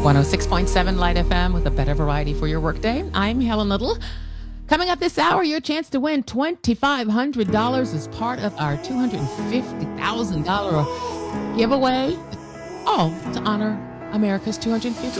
106.7 Light FM with a better variety for your workday. I'm Helen Little. Coming up this hour, your chance to win $2,500 as part of our $250,000 giveaway. All to honor America's 250th